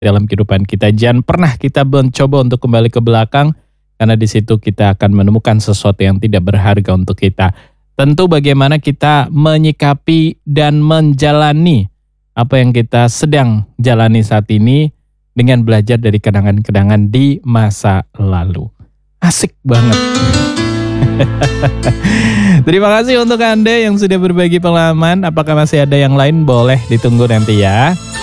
dalam kehidupan kita. Jangan pernah kita mencoba untuk kembali ke belakang, karena di situ kita akan menemukan sesuatu yang tidak berharga untuk kita. Tentu bagaimana kita menyikapi dan menjalani apa yang kita sedang jalani saat ini dengan belajar dari kenangan-kenangan di masa lalu. Asik banget. Terima kasih untuk Anda yang sudah berbagi pengalaman. Apakah masih ada yang lain? Boleh ditunggu nanti ya.